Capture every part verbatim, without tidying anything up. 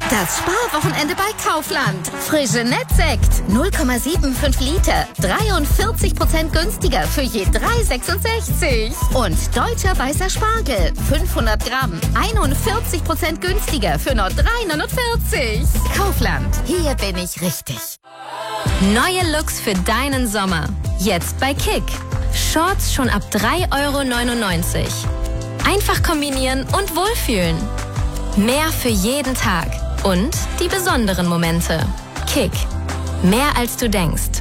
Das Sparwochenende bei Kaufland. Frische Nettsekt. null Komma fünfundsiebzig Liter. dreiundvierzig Prozent günstiger für je drei Euro sechsundsechzig. Und deutscher weißer Spargel. fünfhundert Gramm. einundvierzig Prozent günstiger für nur drei Euro neunundvierzig. Kaufland. Hier bin ich richtig. Neue Looks für deinen Sommer. Jetzt bei Kick. Shorts schon ab drei Euro neunundneunzig. Einfach kombinieren und wohlfühlen. Mehr für jeden Tag. Und die besonderen Momente. Kick. Mehr als du denkst.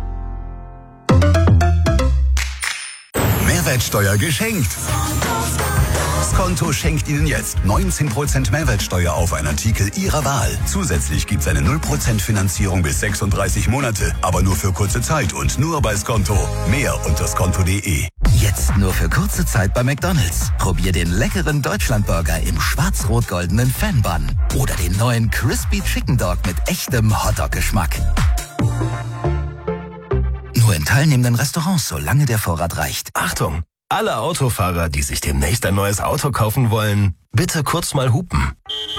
Mehrwertsteuer geschenkt. Skonto schenkt Ihnen jetzt neunzehn Prozent Mehrwertsteuer auf einen Artikel Ihrer Wahl. Zusätzlich gibt es eine null Prozent Finanzierung bis sechsunddreißig Monate, aber nur für kurze Zeit und nur bei Skonto. Mehr unter skonto punkt de. Jetzt nur für kurze Zeit bei McDonald's. Probier den leckeren Deutschlandburger im schwarz-rot-goldenen Fan-Bun. Oder den neuen Crispy Chicken Dog mit echtem Hotdog-Geschmack. Nur in teilnehmenden Restaurants, solange der Vorrat reicht. Achtung! Alle Autofahrer, die sich demnächst ein neues Auto kaufen wollen, bitte kurz mal hupen.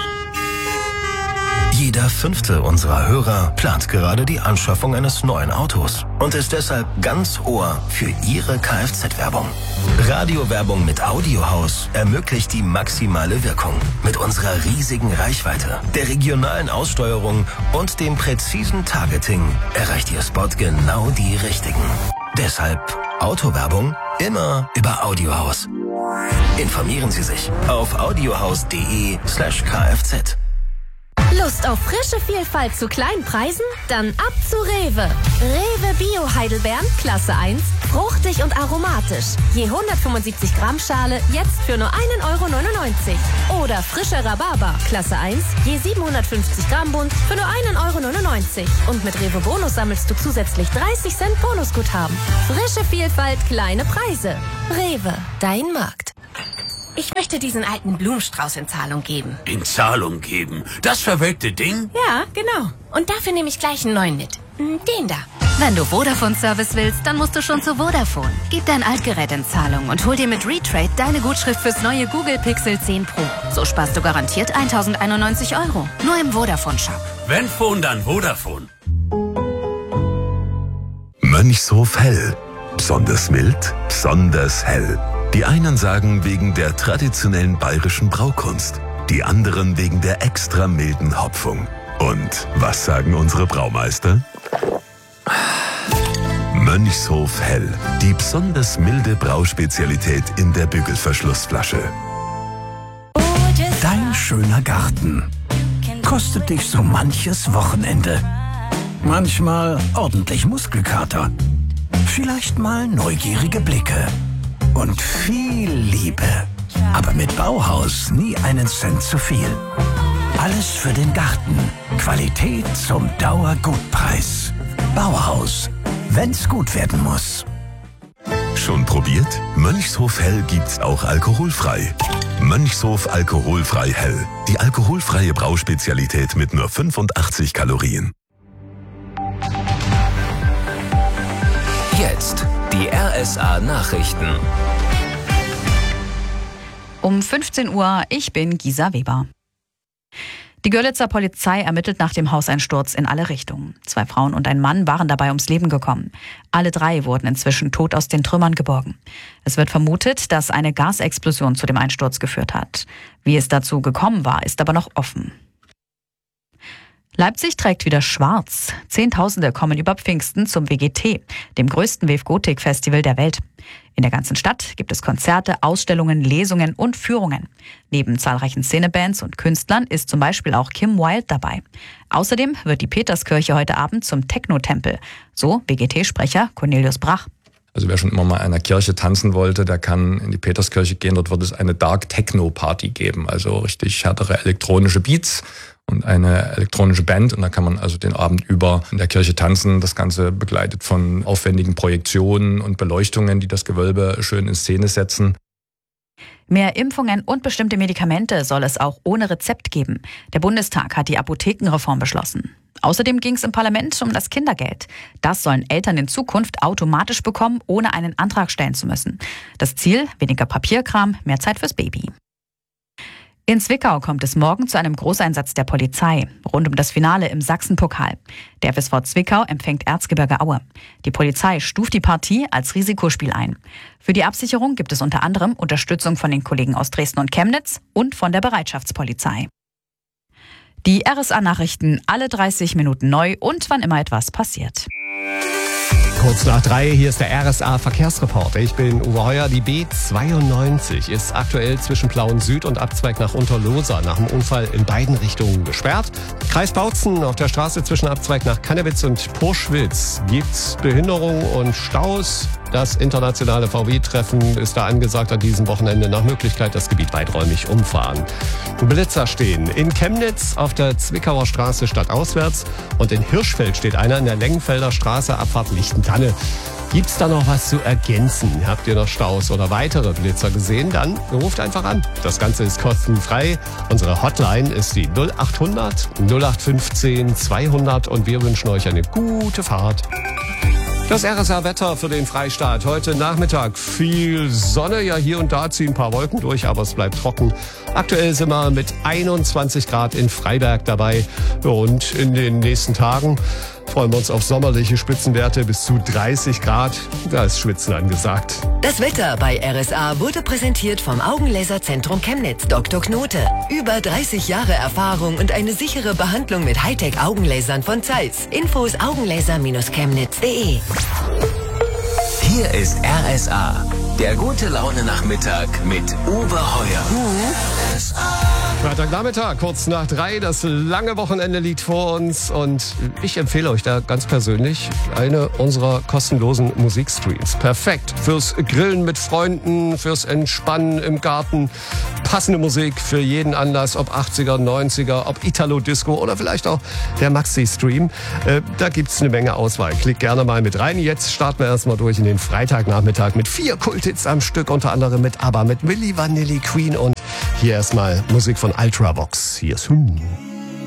Jeder fünfte unserer Hörer plant gerade die Anschaffung eines neuen Autos und ist deshalb ganz Ohr für Ihre Kfz-Werbung. Radiowerbung mit Audiohaus ermöglicht die maximale Wirkung. Mit unserer riesigen Reichweite, der regionalen Aussteuerung und dem präzisen Targeting erreicht Ihr Spot genau die Richtigen. Deshalb Autowerbung immer über Audiohaus. Informieren Sie sich auf audiohaus.de slash kfz. Lust auf frische Vielfalt zu kleinen Preisen? Dann ab zu Rewe. Rewe Bio Heidelbeeren, Klasse eins, fruchtig und aromatisch. Je hundertfünfundsiebzig Gramm Schale, jetzt für nur ein Euro neunundneunzig. Oder frische Rhabarber, Klasse eins, je siebenhundertfünfzig Gramm Bund, für nur ein Euro neunundneunzig. Und mit Rewe Bonus sammelst du zusätzlich dreißig Cent Bonusguthaben. Frische Vielfalt, kleine Preise. Rewe, dein Markt. Ich möchte diesen alten Blumenstrauß in Zahlung geben. In Zahlung geben? Das verwelkte Ding? Ja, genau. Und dafür nehme ich gleich einen neuen mit. Den da. Wenn du Vodafone-Service willst, dann musst du schon zu Vodafone. Gib dein Altgerät in Zahlung und hol dir mit Retrade deine Gutschrift fürs neue Google Pixel zehn Pro. So sparst du garantiert eintausendeinundneunzig Euro. Nur im Vodafone-Shop. Wenn Phone, dann Vodafone. Mönchshof Hell. Besonders mild, besonders hell. Die einen sagen wegen der traditionellen bayerischen Braukunst, die anderen wegen der extra milden Hopfung. Und was sagen unsere Braumeister? Mönchshof Hell, die besonders milde Brauspezialität in der Bügelverschlussflasche. Dein schöner Garten kostet dich so manches Wochenende. Manchmal ordentlich Muskelkater. Vielleicht mal neugierige Blicke. Und viel Liebe. Aber mit Bauhaus nie einen Cent zu viel. Alles für den Garten. Qualität zum Dauergutpreis. Bauhaus. Wenn's gut werden muss. Schon probiert? Mönchshof Hell gibt's auch alkoholfrei. Mönchshof Alkoholfrei Hell. Die alkoholfreie Brauspezialität mit nur fünfundachtzig Kalorien. Jetzt die R S A-Nachrichten. Um fünfzehn Uhr, ich bin Gisa Weber. Die Görlitzer Polizei ermittelt nach dem Hauseinsturz in alle Richtungen. Zwei Frauen und ein Mann waren dabei ums Leben gekommen. Alle drei wurden inzwischen tot aus den Trümmern geborgen. Es wird vermutet, dass eine Gasexplosion zu dem Einsturz geführt hat. Wie es dazu gekommen war, ist aber noch offen. Leipzig trägt wieder schwarz. Zehntausende kommen über Pfingsten zum W G T, dem größten Wave Gothic Festival der Welt. In der ganzen Stadt gibt es Konzerte, Ausstellungen, Lesungen und Führungen. Neben zahlreichen Szenebands und Künstlern ist zum Beispiel auch Kim Wilde dabei. Außerdem wird die Peterskirche heute Abend zum Techno-Tempel. So W G T-Sprecher Cornelius Brach. Also wer schon immer mal in einer Kirche tanzen wollte, der kann in die Peterskirche gehen. Dort wird es eine Dark Techno Party geben, also richtig härtere elektronische Beats und eine elektronische Band. Und da kann man also den Abend über in der Kirche tanzen. Das Ganze begleitet von aufwendigen Projektionen und Beleuchtungen, die das Gewölbe schön in Szene setzen. Mehr Impfungen und bestimmte Medikamente soll es auch ohne Rezept geben. Der Bundestag hat die Apothekenreform beschlossen. Außerdem ging es im Parlament um das Kindergeld. Das sollen Eltern in Zukunft automatisch bekommen, ohne einen Antrag stellen zu müssen. Das Ziel: weniger Papierkram, mehr Zeit fürs Baby. In Zwickau kommt es morgen zu einem Großeinsatz der Polizei rund um das Finale im Sachsenpokal. Der F S V Zwickau empfängt Erzgebirge Aue. Die Polizei stuft die Partie als Risikospiel ein. Für die Absicherung gibt es unter anderem Unterstützung von den Kollegen aus Dresden und Chemnitz und von der Bereitschaftspolizei. Die R S A-Nachrichten alle dreißig Minuten neu und wann immer etwas passiert. Kurz nach drei, hier ist der R S A-Verkehrsreporter. Ich bin Uwe Heuer. Die B zweiundneunzig ist aktuell zwischen Plauen Süd und Abzweig nach Unterlosa nach dem Unfall in beiden Richtungen gesperrt. Kreis Bautzen auf der Straße zwischen Abzweig nach Kannewitz und Purschwitz gibt's Behinderungen und Staus. Das internationale V W-Treffen ist da angesagt an diesem Wochenende, nach Möglichkeit das Gebiet weiträumig umfahren. Blitzer stehen in Chemnitz auf der Zwickauer Straße stadtauswärts und in Hirschfeld steht einer in der Lengenfelder Straße Abfahrt Lichtentanne. Gibt's da noch was zu ergänzen? Habt ihr noch Staus oder weitere Blitzer gesehen? Dann ruft einfach an. Das Ganze ist kostenfrei. Unsere Hotline ist die null acht hundert null acht fünfzehn zweihundert und wir wünschen euch eine gute Fahrt. Das R S A-Wetter für den Freistaat. Heute Nachmittag viel Sonne. Ja, hier und da ziehen ein paar Wolken durch, aber es bleibt trocken. Aktuell sind wir mit einundzwanzig Grad in Freiberg dabei. Und in den nächsten Tagen freuen wir uns auf sommerliche Spitzenwerte bis zu dreißig Grad. Da ist Schwitzen angesagt. Das Wetter bei R S A wurde präsentiert vom Augenlaserzentrum Chemnitz, Doktor Knote. Über dreißig Jahre Erfahrung und eine sichere Behandlung mit Hightech-Augenlasern von Zeiss. Infos augenlaser Chemnitz punkt de. Hier ist R S A, der gute Laune-Nachmittag mit Uwe Heuer. R S A. Freitagnachmittag, kurz nach drei, das lange Wochenende liegt vor uns und ich empfehle euch da ganz persönlich eine unserer kostenlosen Musikstreams. Perfekt fürs Grillen mit Freunden, fürs Entspannen im Garten. Passende Musik für jeden Anlass, ob achtziger, neunziger, ob Italo-Disco oder vielleicht auch der Maxi-Stream. Äh, da gibt's eine Menge Auswahl. Klickt gerne mal mit rein. Jetzt starten wir erstmal durch in den Freitagnachmittag mit vier Kulthits am Stück, unter anderem mit ABBA, mit Milli Vanilli, Queen und hier erstmal Musik von Ultravox. Hier ist Hm.